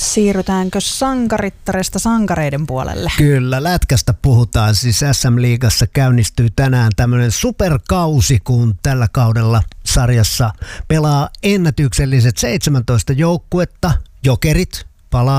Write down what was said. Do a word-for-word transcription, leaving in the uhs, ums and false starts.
Siirrytäänkö sankarittaresta sankareiden puolelle? Kyllä, lätkästä puhutaan. Siis S M-liigassa käynnistyy tänään tämmöinen superkausi, kun tällä kaudella sarjassa pelaa ennätykselliset seitsemäntoista joukkuetta. Jokerit palaa